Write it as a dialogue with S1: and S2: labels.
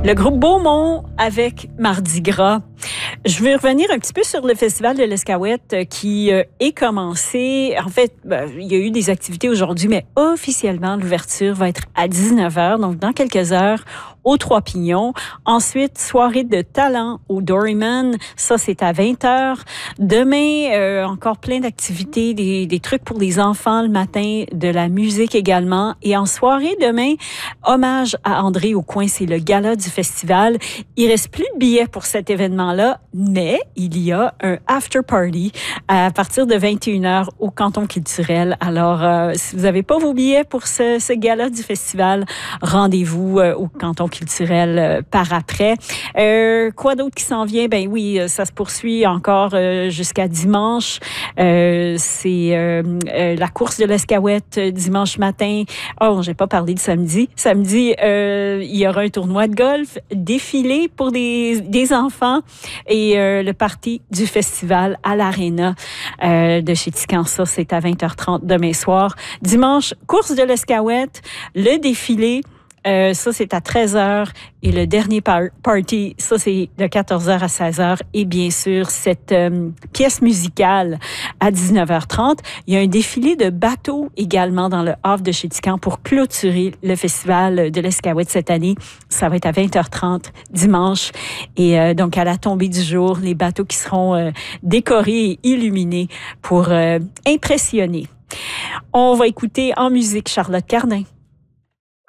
S1: Le groupe Beaumont avec Mardi Gras. Je veux revenir un petit peu sur le Festival de l'Escaouette qui est commencé. En fait, il y a eu des activités aujourd'hui, mais officiellement, l'ouverture va être à 19h, donc dans quelques heures, aux Trois-Pignons. Ensuite, soirée de talent au Doryman. Ça, c'est à 20h. Demain, encore plein d'activités, des trucs pour les enfants le matin, de la musique également. Et en soirée, demain, hommage à André Aucoin, c'est le gala du festival. Il reste plus de billets pour cet événement-là, mais il y a un after party à partir de 21h au Canton culturel. Alors, si vous n'avez pas vos billets pour ce gala du festival, rendez-vous au Canton culturel par après. Quoi d'autre qui s'en vient? Ben oui, ça se poursuit encore jusqu'à dimanche. C'est la course de l'Escaouette dimanche matin. Oh, j'ai pas parlé de samedi. Samedi, il y aura un tournoi de golf, défilé pour des enfants et le party du festival à l'Arena de chez Tican. Ça, c'est à 20h30 demain soir. Dimanche, course de l'Escaouette, le défilé. Ça, c'est à 13h. Et le dernier party, ça, c'est de 14h à 16h. Et bien sûr, cette pièce musicale à 19h30. Il y a un défilé de bateaux également dans le havre de chez Tican pour clôturer le festival de l'Escaouette cette année. Ça va être à 20h30 dimanche. Et donc, à la tombée du jour, les bateaux qui seront décorés et illuminés pour impressionner. On va écouter en musique Charlotte Cardin.